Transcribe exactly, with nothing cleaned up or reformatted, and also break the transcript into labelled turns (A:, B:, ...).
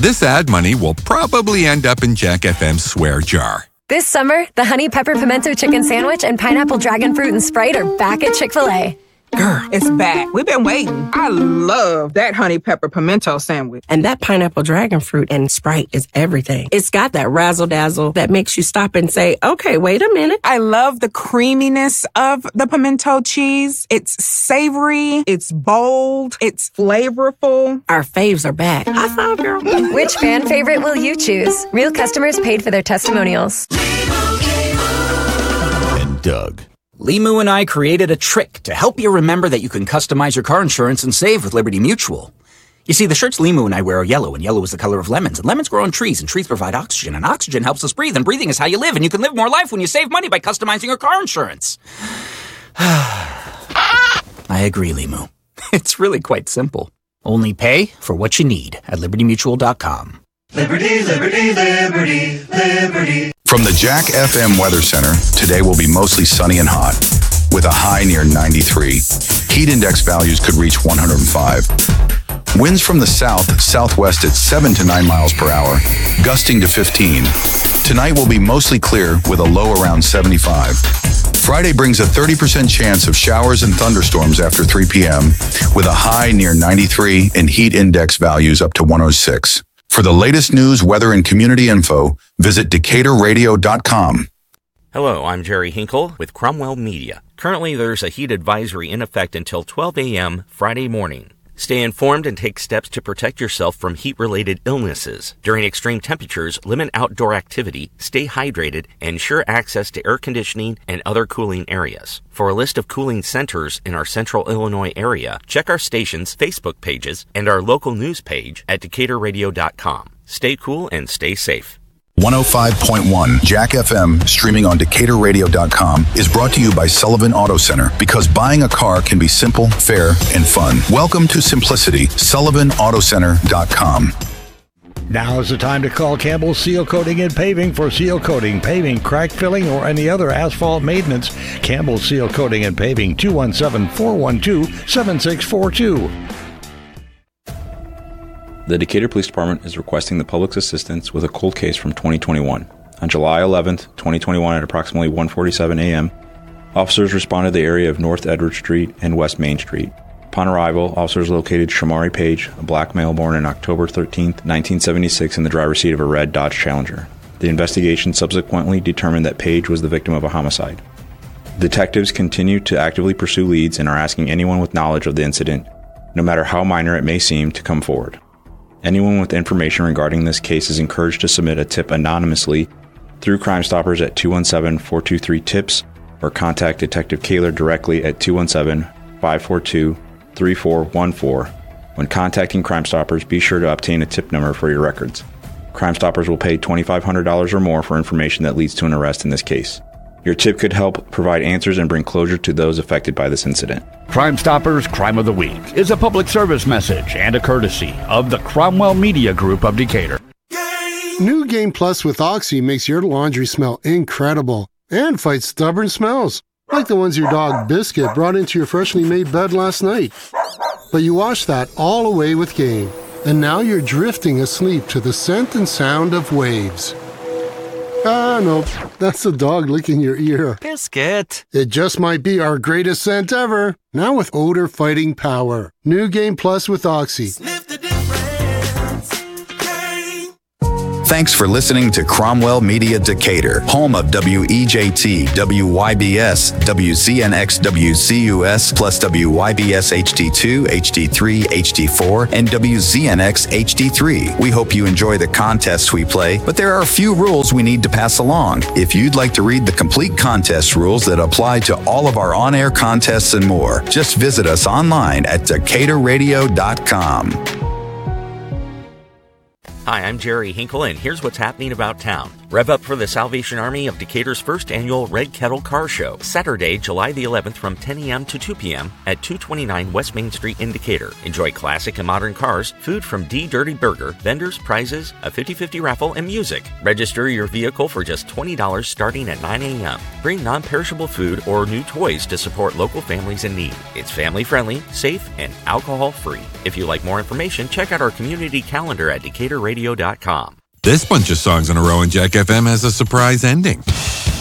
A: This ad money will probably end up in Jack F M's swear jar.
B: This summer, the Honey Pepper Pimento Chicken Sandwich and Pineapple Dragon Fruit and Sprite are back at Chick-fil-A.
C: Girl, it's back. We've been waiting. I love that Honey Pepper Pimento Sandwich.
D: And that Pineapple Dragon Fruit and Sprite is everything. It's got that razzle-dazzle that makes you stop and say, okay, wait a minute.
C: I love the creaminess of the pimento cheese. It's savory. It's bold. It's flavorful.
D: Our faves are back. High five, girl.
B: Which fan favorite will you choose? Real customers paid for their testimonials.
E: And Doug.
F: Limu and I created a trick to help you remember that you can customize your car insurance and save with Liberty Mutual. You see, the shirts Limu and I wear are yellow, and yellow is the color of lemons, and lemons grow on trees, and trees provide oxygen, and oxygen helps us breathe, and breathing is how you live, and you can live more life when you save money by customizing your car insurance. I agree, Limu. It's really quite simple. Only pay for what you need at liberty mutual dot com.
G: Liberty, liberty, liberty, liberty.
H: From the Jack F M Weather Center, today will be mostly sunny and hot, with a high near ninety-three. Heat index values could reach one hundred five. Winds from the south, southwest at seven to nine miles per hour, gusting to fifteen. Tonight will be mostly clear with a low around seventy-five. Friday brings a thirty percent chance of showers and thunderstorms after three p.m., with a high near ninety-three and heat index values up to one oh six. For the latest news, weather, and community info, visit decatur radio dot com.
I: Hello, I'm Jerry Hinkle with Cromwell Media. Currently, there's a heat advisory in effect until twelve a.m. Friday morning. Stay informed and take steps to protect yourself from heat-related illnesses. During extreme temperatures, limit outdoor activity, stay hydrated, and ensure access to air conditioning and other cooling areas. For a list of cooling centers in our central Illinois area, check our station's Facebook pages and our local news page at decatur radio dot com. Stay cool and stay safe.
H: one oh five point one Jack F M, streaming on decatur radio dot com, is brought to you by Sullivan Auto Center, because buying a car can be simple, fair, and fun. Welcome to simplicity. sullivan auto center dot com.
J: Now is the time to call Campbell Seal Coating and Paving for seal coating, paving, crack filling, or any other asphalt maintenance. Campbell Seal Coating and Paving, two one seven, four one two, seven six four two.
K: The Decatur Police Department is requesting the public's assistance with a cold case from twenty twenty-one. On July eleventh, twenty twenty-one at approximately one forty-seven a.m., officers responded to the area of North Edward Street and West Main Street. Upon arrival, officers located Shamari Page, a black male born on October thirteenth, nineteen seventy-six, in the driver's seat of a red Dodge Challenger. The investigation subsequently determined that Page was the victim of a homicide. Detectives continue to actively pursue leads and are asking anyone with knowledge of the incident, no matter how minor it may seem, to come forward. Anyone with information regarding this case is encouraged to submit a tip anonymously through Crime Stoppers at two one seven, four two three, TIPS or contact Detective Kaler directly at two one seven, five four two, three four one four. When contacting Crime Stoppers, be sure to obtain a tip number for your records. Crime Stoppers will pay twenty-five hundred dollars or more for information that leads to an arrest in this case. Your tip could help provide answers and bring closure to those affected by this incident.
L: Crime Stoppers Crime of the Week is a public service message and a courtesy of the Cromwell Media Group of Decatur.
M: New Game Plus with Oxy makes your laundry smell incredible and fights stubborn smells, like the ones your dog Biscuit brought into your freshly made bed last night. But you washed that all away with Game, and now you're drifting asleep to the scent and sound of waves. Ah, no, that's the dog licking your ear.
N: Biscuit.
M: It just might be our greatest scent ever. Now with odor-fighting power. New Game Plus with Oxy.
G: Sniff the difference. Game.
H: Thanks for listening to Cromwell Media Decatur, home of W E J T, W Y B S, W Z N X, W C U S, plus W Y B S H D two, H D three, H D four, and W Z N X H D three. We hope you enjoy the contests we play, but there are a few rules we need to pass along. If you'd like to read the complete contest rules that apply to all of our on-air contests and more, just visit us online at decatur radio dot com.
I: Hi, I'm Jerry Hinkle, and here's what's happening about town. Rev up for the Salvation Army of Decatur's first annual Red Kettle Car Show, Saturday, July the eleventh from ten a.m. to two p.m. at two twenty-nine West Main Street in Decatur. Enjoy classic and modern cars, food from D Dirty Burger, vendors, prizes, a fifty-fifty raffle, and music. Register your vehicle for just twenty dollars starting at nine a.m. Bring non-perishable food or new toys to support local families in need. It's family-friendly, safe, and alcohol-free. If you'd like more information, check out our community calendar at decatur radio dot com.
A: This bunch of songs in a row in Jack F M has a surprise ending.